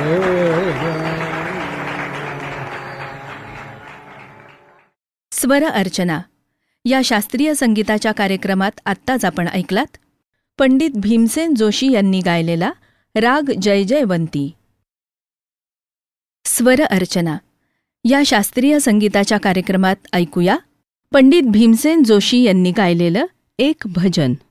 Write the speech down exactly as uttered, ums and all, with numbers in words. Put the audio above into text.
स्वर अर्चना या शास्त्रीय संगीताच्या कार्यक्रमात आत्ताच आपण ऐकलात पंडित भीमसेन जोशी यांनी गायलेला राग जय जयवंती. स्वर अर्चना या शास्त्रीय संगीताच्या कार्यक्रमात ऐकूया पंडित भीमसेन जोशी यांनी गायलेलं एक भजन.